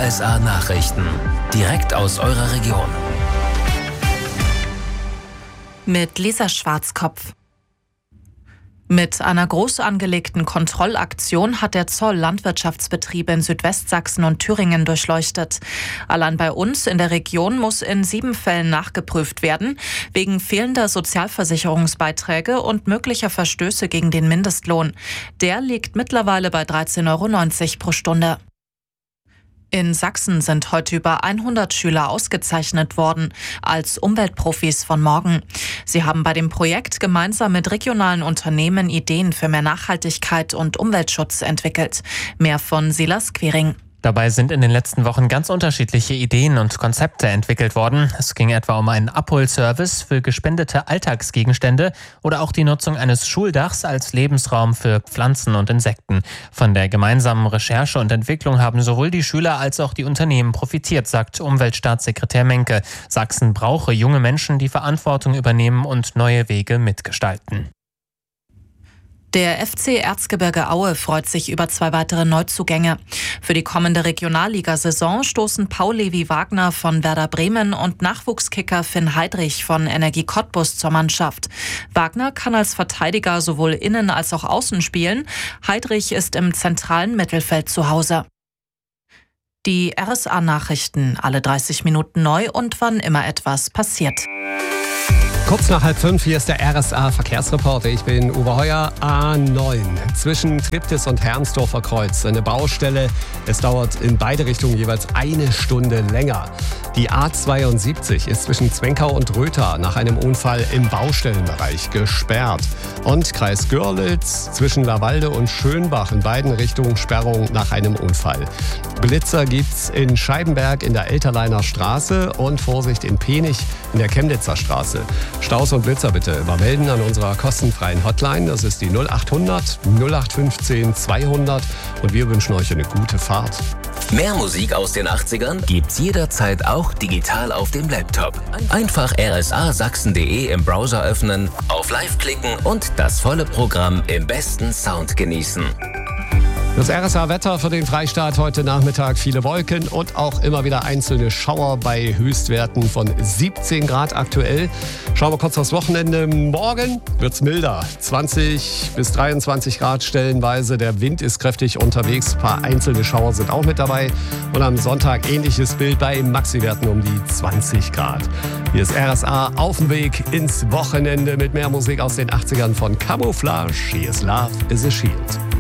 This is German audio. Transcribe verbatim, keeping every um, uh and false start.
S A Nachrichten. Direkt aus eurer Region. Mit Lisa Schwarzkopf. Mit einer groß angelegten Kontrollaktion hat der Zoll Landwirtschaftsbetriebe in Südwestsachsen und Thüringen durchleuchtet. Allein bei uns in der Region muss in sieben Fällen nachgeprüft werden, wegen fehlender Sozialversicherungsbeiträge und möglicher Verstöße gegen den Mindestlohn. Der liegt mittlerweile bei dreizehn Euro neunzig pro Stunde. In Sachsen sind heute über hundert Schüler ausgezeichnet worden als Umweltprofis von morgen. Sie haben bei dem Projekt gemeinsam mit regionalen Unternehmen Ideen für mehr Nachhaltigkeit und Umweltschutz entwickelt. Mehr von Silas Quiring. Dabei sind in den letzten Wochen ganz unterschiedliche Ideen und Konzepte entwickelt worden. Es ging etwa um einen Abholservice für gespendete Alltagsgegenstände oder auch die Nutzung eines Schuldachs als Lebensraum für Pflanzen und Insekten. Von der gemeinsamen Recherche und Entwicklung haben sowohl die Schüler als auch die Unternehmen profitiert, sagt Umweltstaatssekretär Menke. Sachsen brauche junge Menschen, die Verantwortung übernehmen und neue Wege mitgestalten. Der F C Erzgebirge Aue freut sich über zwei weitere Neuzugänge. Für die kommende Regionalligasaison stoßen Paul Levi Wagner von Werder Bremen und Nachwuchskicker Finn Heidrich von Energie Cottbus zur Mannschaft. Wagner kann als Verteidiger sowohl innen als auch außen spielen. Heidrich ist im zentralen Mittelfeld zu Hause. Die R S A-Nachrichten, alle dreißig Minuten neu und wann immer etwas passiert. Kurz nach halb fünf, hier ist der R S A-Verkehrsreporter. Ich bin Uwe Heuer, A neun. Zwischen Triptis und Hermsdorfer Kreuz eine Baustelle. Es dauert in beide Richtungen jeweils eine Stunde länger. Die A zweiundsiebzig ist zwischen Zwenkau und Rötha nach einem Unfall im Baustellenbereich gesperrt. Und Kreis Görlitz zwischen Lavallde und Schönbach in beiden Richtungen Sperrung nach einem Unfall. Blitzer gibt's in Scheibenberg in der Elterleiner Straße und Vorsicht in Penich in der Chemnitzer Straße. Staus und Blitzer bitte übermelden an unserer kostenfreien Hotline. Das ist die null achthundert null acht fünfzehn zweihundert und wir wünschen euch eine gute Fahrt. Mehr Musik aus den achtzigern gibt's jederzeit auch digital auf dem Laptop. Einfach r s a sachsen punkt d e im Browser öffnen, auf Live klicken und das volle Programm im besten Sound genießen. Das R S A-Wetter für den Freistaat heute Nachmittag: viele Wolken und auch immer wieder einzelne Schauer bei Höchstwerten von siebzehn Grad aktuell. Schauen wir kurz aufs Wochenende. Morgen wird's milder. zwanzig bis dreiundzwanzig Grad stellenweise. Der Wind ist kräftig unterwegs. Ein paar einzelne Schauer sind auch mit dabei. Und am Sonntag ähnliches Bild bei Maxi-Werten um die zwanzig Grad. Hier ist R S A auf dem Weg ins Wochenende mit mehr Musik aus den achtzigern von Camouflage. She is Love is a Shield.